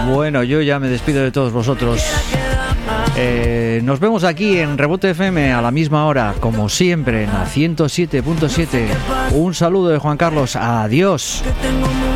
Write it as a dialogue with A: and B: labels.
A: Bueno, yo ya me despido de todos vosotros. Nos vemos aquí en Rebote FM a la misma hora, como siempre, en la 107.7. Un saludo de Juan Carlos. Adiós.